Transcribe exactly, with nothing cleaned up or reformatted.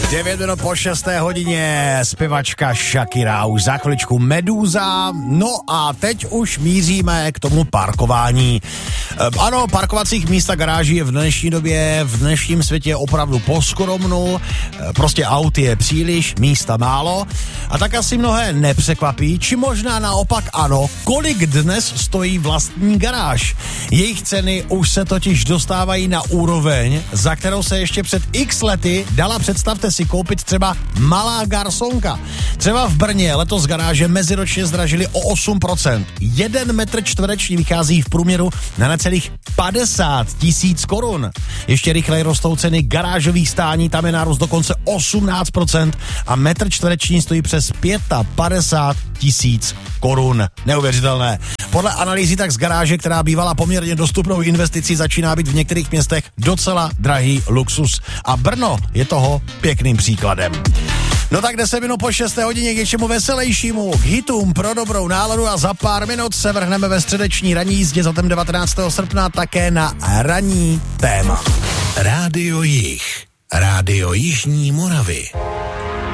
devět minut po šesté hodině, zpěvačka Shakira, už za chviličku Medúza, no a teď už míříme k tomu parkování. E, ano, parkovacích míst a garáží je v dnešní době, v dnešním světě opravdu poskromnu, e, prostě aut je příliš, místa málo a tak asi mnohé nepřekvapí, či možná naopak ano, kolik dnes stojí vlastní garáž. Jejich ceny už se totiž dostávají na úroveň, za kterou se ještě před x lety dala, představte si, koupit třeba malá garsonka. Třeba v Brně letos garáže meziročně zdražily o osm procent. Jeden metr čtvereční vychází v průměru na necelých padesát tisíc korun. Ještě rychleji rostou ceny garážových stání, tam je nárůst dokonce osmnáct procent a metr čtvereční stojí přes padesát pět tisíc korun. Neuvěřitelné. Podle analýzy tak z garáže, která bývala poměrně dostupnou investicí, začíná být v některých městech docela drahý luxus. A Brno je toho pěkným příkladem. No tak deset minut po šesté hodině k něčemu veselejšímu, k hitům pro dobrou náladu a za pár minut se vrhneme ve středeční ranní jízdě zatem devatenáctého srpna také na ranní téma. Rádio Jih, Rádio Jižní Moravy.